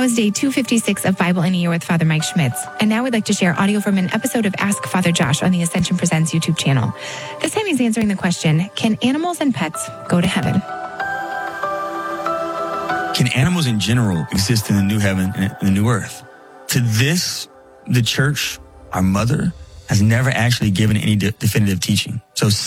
is day 256 of Bible in a Year with Father Mike Schmitz. And now we'd like to share audio from an episode of Ask Father Josh on the Ascension Presents YouTube channel. This time he's answering the question, can animals and pets go to heaven? Can animals in general exist in the new heaven and the new earth? To this, the church, our mother, has never actually given any definitive teaching. So